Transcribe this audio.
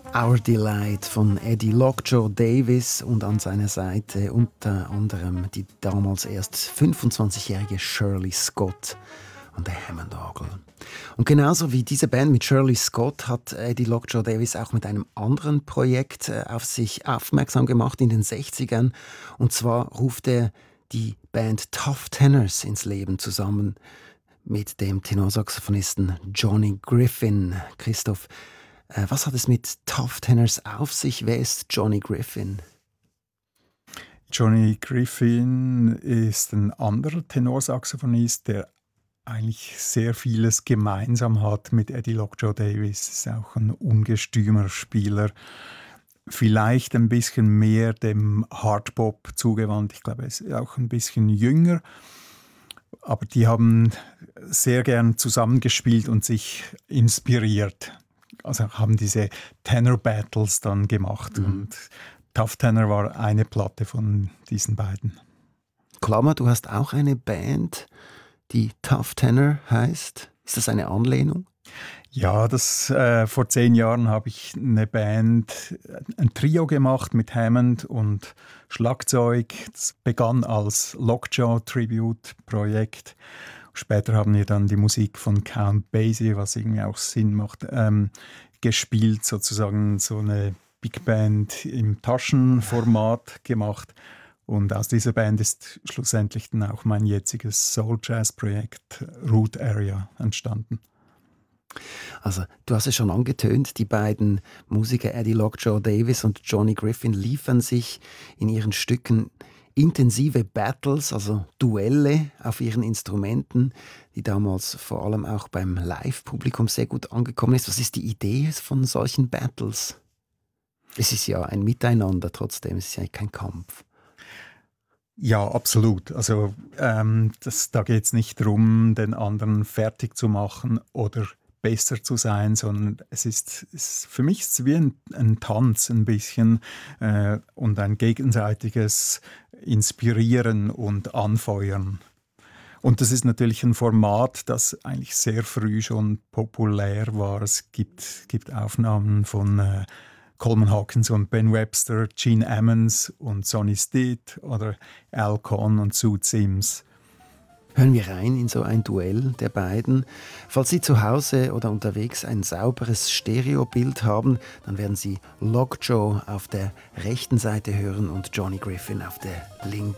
Our Delight von Eddie Lockjaw Davis und an seiner Seite unter anderem die damals erst 25-jährige Shirley Scott an der Hammond-Orgel. Und genauso wie diese Band mit Shirley Scott hat Eddie Lockjaw Davis auch mit einem anderen Projekt auf sich aufmerksam gemacht in den 60ern. Und zwar ruft er die Band Tough Tenors ins Leben zusammen mit dem Tenorsaxophonisten Johnny Griffin. Christoph, was hat es mit Tough Tenors auf sich? Wer ist Johnny Griffin? Johnny Griffin ist ein anderer Tenorsaxophonist, der eigentlich sehr vieles gemeinsam hat mit Eddie Lockjaw Davis. Ist auch ein ungestümer Spieler, vielleicht ein bisschen mehr dem Hardbop zugewandt. Ich glaube, er ist auch ein bisschen jünger. Aber die haben sehr gern zusammengespielt und sich inspiriert. Also haben diese Tenor-Battles dann gemacht. Und Tough Tenor war eine Platte von diesen beiden. Klammer, du hast auch eine Band, die Tough Tenor heißt. Ist das eine Anlehnung? Ja, vor 10 Jahren habe ich eine Band, ein Trio gemacht mit Hammond und Schlagzeug. Das begann als Lockjaw-Tribute-Projekt. Später haben wir dann die Musik von Count Basie, was irgendwie auch Sinn macht, gespielt, sozusagen so eine Big Band im Taschenformat gemacht. Und aus dieser Band ist schlussendlich dann auch mein jetziges Soul-Jazz-Projekt Root Area entstanden. Also, du hast es schon angetönt, die beiden Musiker Eddie Lockjaw Davis und Johnny Griffin liefern sich in ihren Stücken intensive Battles, also Duelle auf ihren Instrumenten, die damals vor allem auch beim Live-Publikum sehr gut angekommen ist. Was ist die Idee von solchen Battles? Es ist ja ein Miteinander trotzdem, es ist ja kein Kampf. Ja, absolut. Also da geht es nicht darum, den anderen fertig zu machen oder besser zu sein, sondern für mich ist es wie ein Tanz ein bisschen und ein gegenseitiges Inspirieren und Anfeuern. Und das ist natürlich ein Format, das eigentlich sehr früh schon populär war. Es gibt Aufnahmen von Coleman Hawkins und Ben Webster, Gene Ammons und Sonny Stitt oder Al Cohn und Sue Sims. Hören wir rein in so ein Duell der beiden. Falls Sie zu Hause oder unterwegs ein sauberes Stereobild haben, dann werden Sie Lockjaw auf der rechten Seite hören und Johnny Griffin auf der linken.